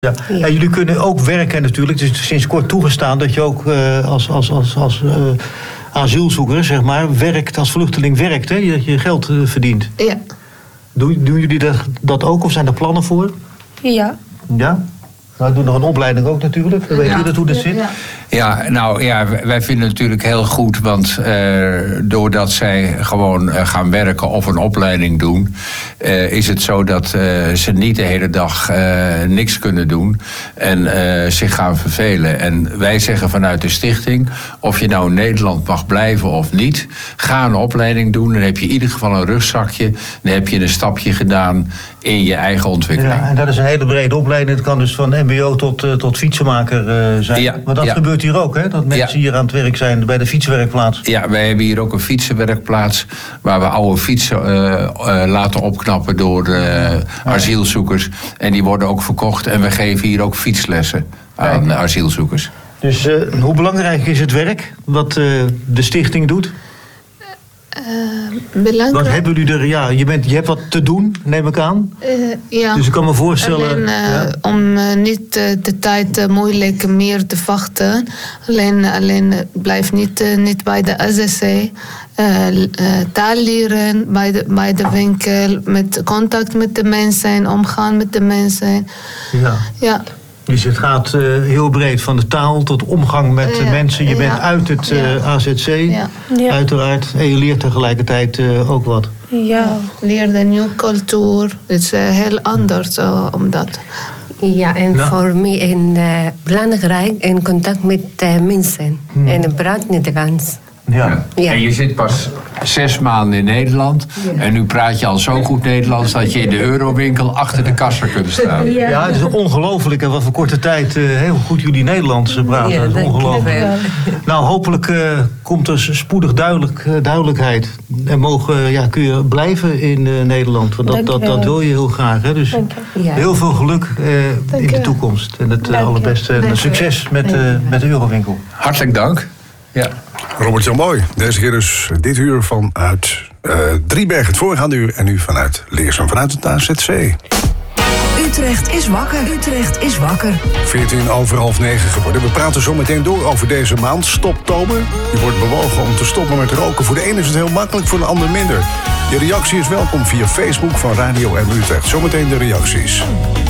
Ja. Ja. En jullie kunnen ook werken natuurlijk. Het is sinds kort toegestaan dat je ook als asielzoeker, zeg maar, werkt, als vluchteling werkt. Hè? Dat je geld verdient. Ja. Doen jullie dat ook of zijn er plannen voor? Ja. Ja? Nou, doen nog een opleiding ook natuurlijk. Dan weet je hoe dat zit. Ja, nou ja, wij vinden het natuurlijk heel goed. Want doordat zij gewoon gaan werken of een opleiding doen, is het zo dat ze niet de hele dag niks kunnen doen en zich gaan vervelen. En wij zeggen vanuit de stichting, of je nou in Nederland mag blijven of niet, ga een opleiding doen. Dan heb je in ieder geval een rugzakje. Dan heb je een stapje gedaan in je eigen ontwikkeling. Ja, en dat is een hele brede opleiding. Het kan dus van mbo tot fietsenmaker zijn. Ja, maar dat gebeurt hier ook, hè? Dat mensen hier aan het werk zijn bij de fietsenwerkplaats. Ja, wij hebben hier ook een fietsenwerkplaats waar we oude fietsen laten opknappen door asielzoekers. En die worden ook verkocht. En we geven hier ook fietslessen aan asielzoekers. Dus hoe belangrijk is het werk wat de stichting doet? Belangrijk. Wat hebben jullie er? Ja, je hebt wat te doen, neem ik aan. Ja. Dus ik kan me voorstellen. Om niet de tijd moeilijk meer te wachten. Alleen blijf niet bij de SSC. Taal leren bij de winkel. Met contact met de mensen. Omgaan met de mensen. Ja. Dus het gaat heel breed, van de taal tot omgang met de mensen. Je bent uit het AZC, uiteraard. En je leert tegelijkertijd ook wat. Ja, leer de nieuwe cultuur. Het is heel anders omdat. Ja, en voor mij is belangrijk in contact met mensen. En praat Nederlands. Ja. En je zit pas 6 maanden in Nederland. Ja. En nu praat je al zo goed Nederlands dat je in de Eurowinkel achter de kassa kunt staan. Ja, het is ongelooflijk. En wat voor korte tijd heel goed jullie Nederlands praten. Ja, dat is ongelooflijk. Nou, hopelijk komt er spoedig duidelijkheid. En kun je blijven in Nederland. Want dat wil je heel graag. Hè? Dus heel veel geluk in de toekomst. En het allerbeste. En succes met de Eurowinkel. Hartelijk dank. Ja. Robert-Jan Mooi, deze keer dus dit uur vanuit Driebergen het voorgaande uur en nu vanuit Leersum, vanuit het AZC. Utrecht is wakker. Utrecht is wakker. 9:14 geworden. We praten zo meteen door over deze maand, Stoptober. Je wordt bewogen om te stoppen met roken. Voor de ene is het heel makkelijk, voor de ander minder. Je reactie is welkom via Facebook van Radio M Utrecht. Zometeen de reacties.